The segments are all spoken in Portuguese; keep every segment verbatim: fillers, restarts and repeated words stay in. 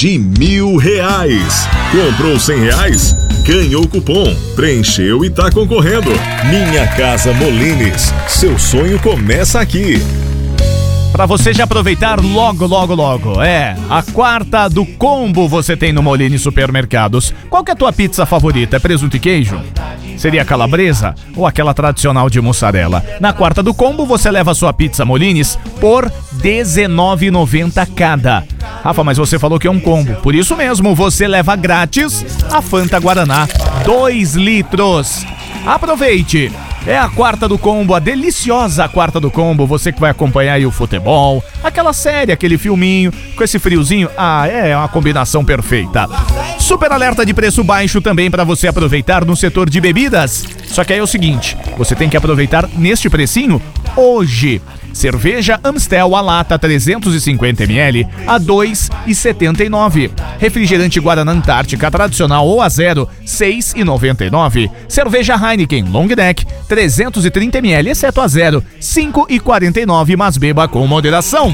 de mil reais. Comprou cem reais? Ganhou cupom, preencheu e tá concorrendo. Minha Casa Molines, seu sonho começa aqui. Pra você já aproveitar logo, logo, logo. É, a quarta do combo você tem no Molines Supermercados. Qual que é a tua pizza favorita? É presunto e queijo? Seria a calabresa ou aquela tradicional de mussarela? Na quarta do combo você leva a sua pizza Molines por dezenove reais e noventa centavos cada. Rafa, mas você falou que é um combo. Por isso mesmo, você leva grátis a Fanta Guaraná dois litros. Aproveite! É a quarta do combo, a deliciosa quarta do combo. Você que vai acompanhar aí o futebol, aquela série, aquele filminho, com esse friozinho. Ah, é uma combinação perfeita. Super alerta de preço baixo também para você aproveitar no setor de bebidas. Só que aí é o seguinte, você tem que aproveitar neste precinho hoje. Cerveja Amstel a lata trezentos e cinquenta mililitros a dois reais e setenta e nove centavos. Refrigerante Guaraná Antártica tradicional ou a zero, seis reais e noventa e nove centavos. Cerveja Heineken Long Neck trezentos e trinta mililitros, exceto a zero, cinco reais e quarenta e nove centavos, mas beba com moderação.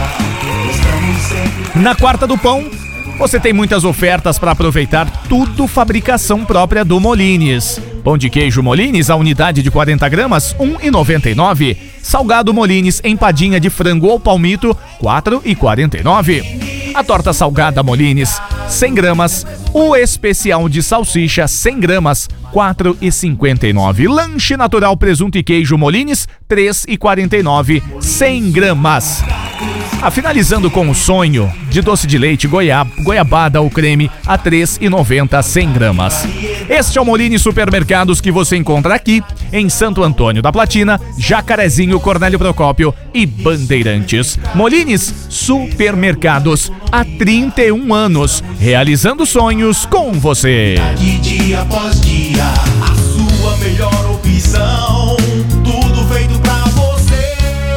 Na quarta do pão, você tem muitas ofertas para aproveitar, tudo fabricação própria do Molines. Pão de queijo Molines, a unidade de quarenta gramas, um real e noventa e nove centavos. Salgado Molines, empadinha de frango ou palmito, quatro reais e quarenta e nove centavos. A torta salgada Molines, cem gramas. O especial de salsicha, cem gramas, quatro reais e cinquenta e nove centavos. Lanche natural presunto e queijo Molines, três reais e quarenta e nove centavos, cem gramas. Ah, finalizando com o sonho de doce de leite goiaba, goiabada ou creme a três reais e noventa centavos, cem gramas. Este é o Molines Supermercados que você encontra aqui em Santo Antônio da Platina, Jacarezinho, Cornélio Procópio e Bandeirantes. Molines Supermercados, há trinta e um anos, realizando sonhos com você. De dia após dia, a sua melhor opção, tudo feito pra você.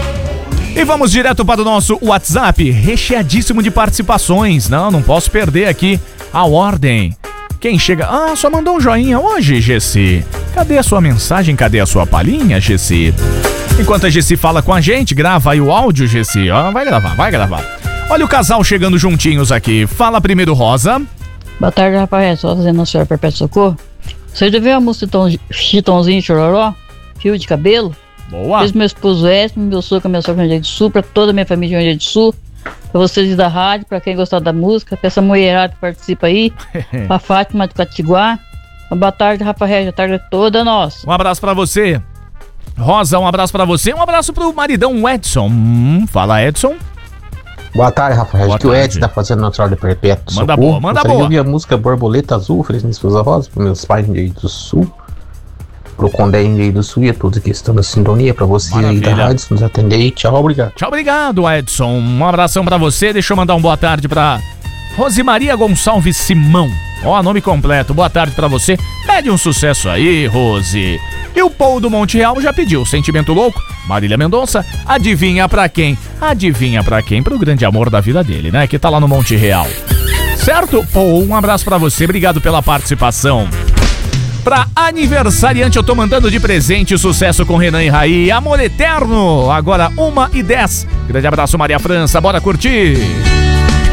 E vamos direto para o nosso WhatsApp, recheadíssimo de participações. Não, não posso perder aqui a ordem. Quem chega... Ah, só mandou um joinha hoje, Gessi. Cadê a sua mensagem? Cadê a sua palhinha, Gessi? Enquanto a Gessi fala com a gente, grava aí o áudio, Gessi. Ó, vai gravar, vai gravar. Olha o casal chegando juntinhos aqui. Fala primeiro, Rosa. Boa tarde, rapaz. Só fazendo a senhora Perpétua Socorro. Você já viu a música Chitãozinho Chororó? Fio de cabelo? Boa. Fiz meu esposo Edson, meu sogro, minha sogra de Rio Grande do Sul, pra toda a minha família de Rio Grande do Sul, pra vocês da rádio, pra quem gostar da música, pra essa mulherada que participa aí, pra Fátima de Catiguá. Boa tarde, Rafael, a tarde toda nossa. Um abraço pra você. Rosa, um abraço pra você. Um abraço pro maridão Edson. Hum, fala, Edson. Boa tarde, Rafael. Boa Acho que o tarde. Edson tá fazendo natural de Perpétua. Manda Socorro. boa, manda Gostaria boa. de ouvir a música Borboleta Azul, feliz minha esposa Rosa, para meus pais de do Sul, pro Condé de do Sul e a todos que estão na sintonia, pra você aí da Maravilha. rádio, nos atender aí. Tchau, obrigado. Tchau, obrigado, Edson. Um abração pra você. Deixa eu mandar um boa tarde pra Rosimaria Gonçalves Simão. Ó, nome completo. Boa tarde pra você. Pede um sucesso aí, Rose. E o Paul do Monte Real já pediu Sentimento Louco. Marília Mendonça, adivinha pra quem? Adivinha pra quem? Pro grande amor da vida dele, né? Que tá lá no Monte Real. Certo? Paul, um abraço pra você. Obrigado pela participação. Pra aniversariante eu tô mandando de presente sucesso com Renan e Raí, Amor Eterno, agora uma e dez. Grande abraço, Maria França, bora curtir.